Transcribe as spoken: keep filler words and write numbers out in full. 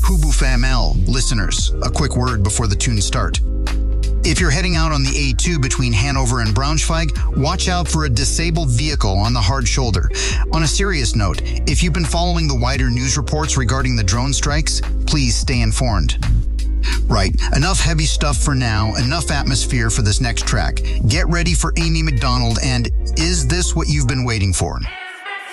HubuFamL listeners, a quick word before the tunes start. If you're heading out on the A two between Hanover and Braunschweig, watch out for a disabled vehicle on the hard shoulder. On a serious note, if you've been following the wider news reports regarding the drone strikes, please stay informed. Right, enough heavy stuff for now, enough atmosphere for this next track. Get ready for Amy Macdonald and Is This What You've Been Waiting For?